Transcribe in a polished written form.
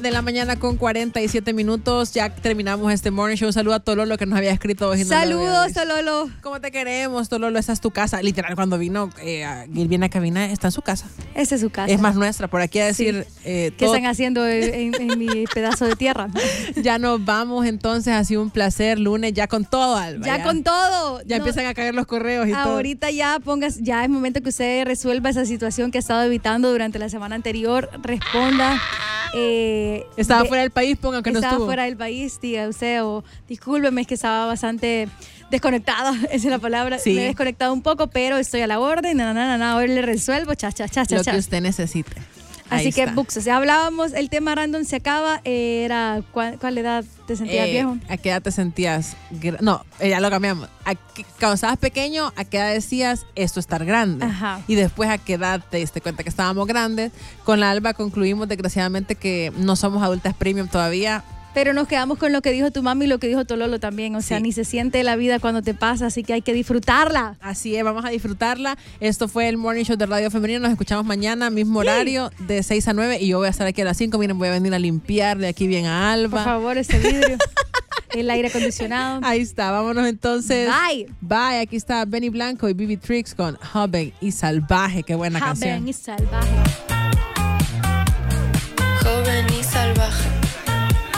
de la mañana con 47 minutos. Ya terminamos este morning show. Un saludo a Tololo que nos había escrito hoy. Saludos, Tololo. ¿Cómo te queremos, Tololo? Esa es tu casa. Literal, cuando vino, él viene a cabina, está en su casa. Esa es su casa. Es más nuestra, por aquí a decir... ¿Qué están haciendo en mi pedazo de tierra? Ya nos vamos, entonces. Ha sido un placer. Lunes ya con todo, Alba. Ya con todo. Ya empiezan a caer los correos y todo. Ahorita ya es momento que usted resuelva esa situación que ha estado evitando durante la semana anterior. Responda. Estaba fuera del país, pongan que no estuvo. Estaba fuera del país, diga usted, o discúlpeme, es que estaba bastante desconectada, esa es la palabra. Sí. Me he desconectado un poco, pero estoy a la orden. Hoy le resuelvo, Lo que usted necesite. Así que, Buxos, ya hablábamos, el tema random se acaba. Era, ¿cuál edad te sentías viejo? ¿A qué edad te sentías? No, ya lo cambiamos. Cuando estabas pequeño, ¿a qué edad decías esto estar grande? Ajá. Y después, ¿a qué edad te diste cuenta que estábamos grandes? Con la Alba concluimos, desgraciadamente, que no somos adultas premium todavía. Pero nos quedamos con lo que dijo tu mami y lo que dijo Tololo también. O sea, ni se siente la vida cuando te pasa, así que hay que disfrutarla. Así es, vamos a disfrutarla. Esto fue el Morning Show de Radio Femenina. Nos escuchamos mañana, mismo horario, de 6 a 9. Y yo voy a estar aquí a las 5. Miren, voy a venir a limpiar de aquí bien a Alba. Por favor, ese vidrio. El aire acondicionado. Ahí está, vámonos entonces. Bye. Bye, aquí está Benny Blanco y Bibi Tricks con Joven y Salvaje. Qué buena canción. Joven y Salvaje.